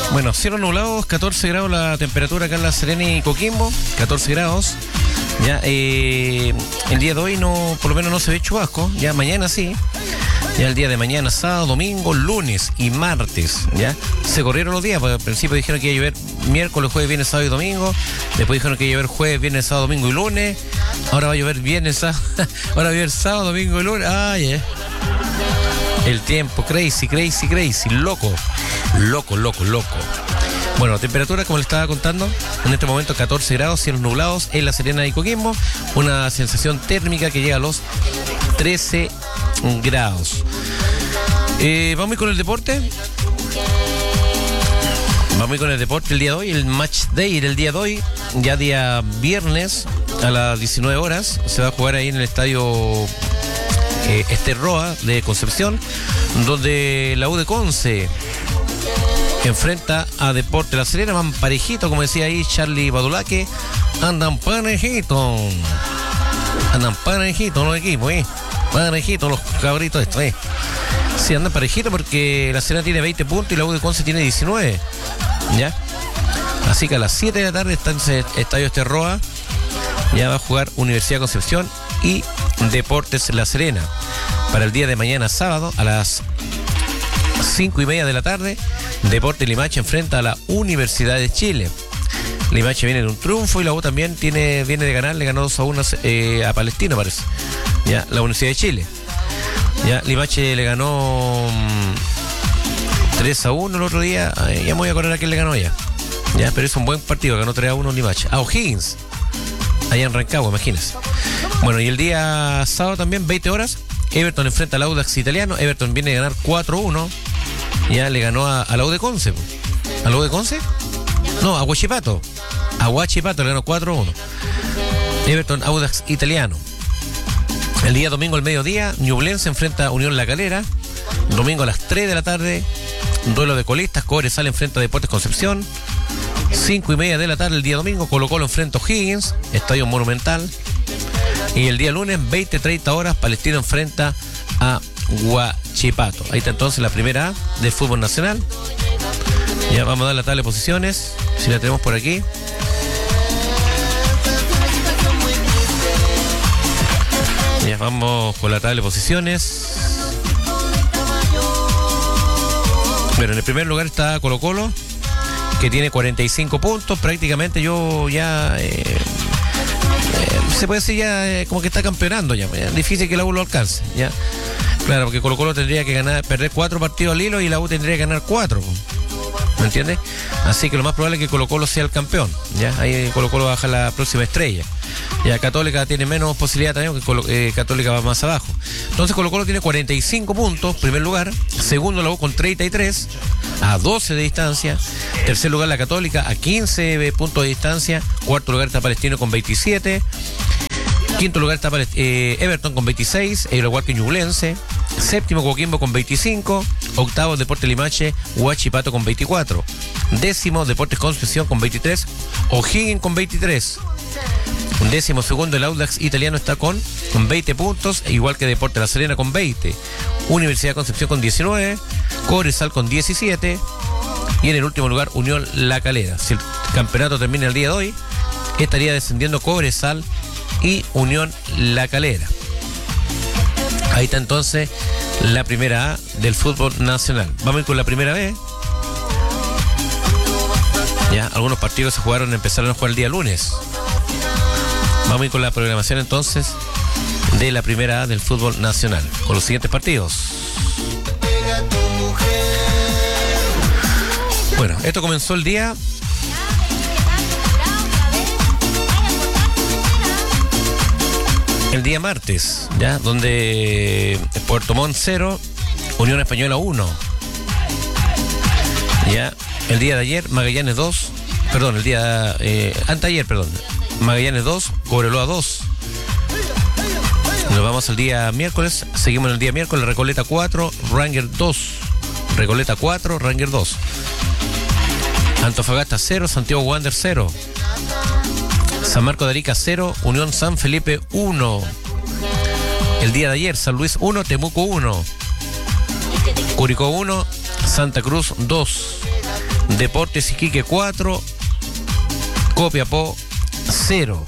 Bueno, cielos nublados, 14 grados la temperatura acá en La Serena y Coquimbo, 14 grados. Ya, el día de hoy no, por lo menos no se ve chubasco, ya mañana sí. Ya el día de mañana, sábado, domingo, lunes y martes, ya se corrieron los días, porque al principio dijeron que iba a llover miércoles, jueves, viernes, sábado y domingo. Después dijeron que iba a llover jueves, viernes, sábado, domingo y lunes. Ahora va a llover viernes, sábado, ahora va a llover sábado, domingo y lunes. Ay, el tiempo, crazy, loco. Bueno, la temperatura, como les estaba contando, en este momento 14 grados, cielos nublados en La Serena y Coquimbo, una sensación térmica que llega a los 13 grados. Vamos a ir con el deporte. Vamos a ir con el deporte el día de hoy, el match day del día de hoy, ya día viernes a las 19 horas, se va a jugar ahí en el estadio Roa de Concepción, donde la U de Conce enfrenta a Deportes La Serena. Van parejito, como decía ahí Charlie Badulaque, andan parejitos los equipos, parejitos los cabritos estos, sí, andan parejitos porque La Serena tiene 20 puntos y la U de Conce tiene 19, ya, así que a las 7 de la tarde está en ese estadio Roa, ya va a jugar Universidad de Concepción y Deportes La Serena. Para el día de mañana sábado a las 5:30 de la tarde, Deportes Limache enfrenta a la Universidad de Chile. Limache viene de un triunfo y la U también viene de ganar, le ganó 2-1 a Palestino, parece. Ya, la Universidad de Chile. Ya, Limache le ganó 3-1 el otro día. Ya me voy a acordar a quién le ganó ya. Ya, pero es un buen partido, ganó 3-1 Limache. A O'Higgins, allá en Rancagua, imagínense. Bueno, y el día sábado también, 20 horas, Everton enfrenta al Audax Italiano. Everton viene de ganar 4-1. Ya le ganó a la U de Conce. ¿A la U de Conce? No, a Huachipato. A Huachipato le ganó 4-1. Everton, Audax Italiano. El día domingo al mediodía, Ñublense enfrenta a Unión La Calera. Domingo a las 3 de la tarde, duelo de colistas, Cobresal enfrenta a Deportes Concepción. 5:30 de la tarde el día domingo, Colo-Colo enfrenta a O'Higgins, Estadio Monumental. Y el día lunes, 20:30 horas, Palestino enfrenta a Huachipato. Ahí está entonces la primera A del fútbol nacional. Ya vamos a dar la tabla de posiciones, si la tenemos por aquí. Ya vamos con la tabla de posiciones. Bueno, en el primer lugar está Colo-Colo, que tiene 45 puntos. Prácticamente yo ya... se puede decir ya como que está campeonando ya. Es difícil que la U lo alcance, ya. Claro, porque Colo-Colo tendría que perder 4 partidos al hilo y la U tendría que ganar 4. ¿Me entiendes? Así que lo más probable es que Colo-Colo sea el campeón, ¿ya? Ahí Colo-Colo baja la próxima estrella. Ya Católica tiene menos posibilidad también, que Católica va más abajo. Entonces Colo-Colo tiene 45 puntos, primer lugar. Segundo la U con 33, a 12 de distancia. Tercer lugar la Católica, a 15 puntos de distancia. Cuarto lugar está Palestino con 27. Quinto lugar está Everton con 26, igual que Ñublense. Séptimo Coquimbo con 25. Octavo Deportes Limache, Huachipato con 24. Décimo Deportes Concepción con 23. O'Higgins con 23. Décimo segundo el Audax Italiano está con 20 puntos, igual que Deportes La Serena con 20. Universidad de Concepción con 19. Cobresal con 17. Y en el último lugar Unión La Calera. Si el campeonato termina el día de hoy, estaría descendiendo Cobresal y Unión La Calera. Ahí está entonces la primera A del fútbol nacional. Vamos a ir con la primera B. Ya, algunos partidos empezaron a jugar el día lunes. Vamos a ir con la programación entonces de la primera A del fútbol nacional, con los siguientes partidos. Bueno, esto comenzó el día martes, ya, donde Puerto Montt 0, Unión Española 1. Ya, el día de ayer Magallanes 2, anteayer, Magallanes 2, Cobreloa 2. Nos vamos al día miércoles, seguimos en el día miércoles, Recoleta 4, Ranger 2. Recoleta 4, Ranger 2. Antofagasta 0, Santiago Wander 0. San Marco de Arica 0, Unión San Felipe 1. El día de ayer, San Luis 1, Temuco 1. Curicó 1, Santa Cruz 2. Deportes Iquique 4, Copiapó 0.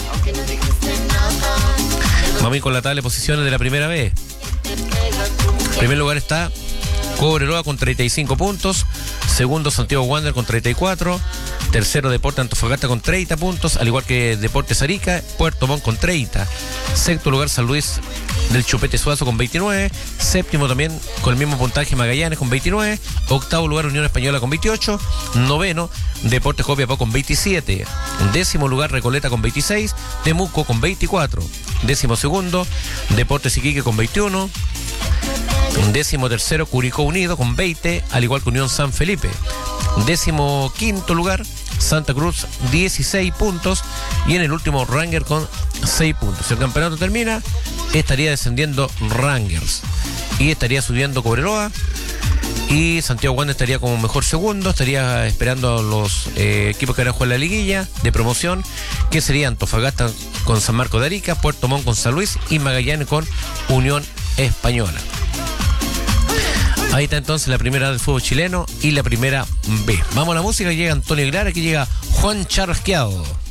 Vamos a ir con la tabla de posiciones de la primera vez. En primer lugar está Cobreloa con 35 puntos. Segundo, Santiago Wander con 34. Tercero, Deportes Antofagasta con 30 puntos, al igual que Deportes Arica. Puerto Montt con 30. Sexto lugar, San Luis del Chupete Suazo con 29. Séptimo también con el mismo puntaje, Magallanes con 29. Octavo lugar, Unión Española con 28. Noveno, Deportes Copiapó con 27. Décimo lugar, Recoleta con 26. Temuco con 24. Décimo segundo, Deportes Iquique con 21. Décimo tercero, Curicó Unido con 20, al igual que Unión San Felipe. Décimo quinto lugar, Santa Cruz 16 puntos. Y en el último, Rangers con 6 puntos. Si el campeonato termina, estaría descendiendo Rangers y estaría subiendo Cobreloa. Y Santiago Wander estaría como mejor segundo. Estaría esperando a los equipos que van a jugar la liguilla de promoción, que sería Antofagasta con San Marcos de Arica, Puerto Montt con San Luis y Magallanes con Unión Española. Ahí está entonces la primera del fútbol chileno y la primera B. Vamos a la música, llega Antonio Aguilar, aquí llega Juan Charrasqueado.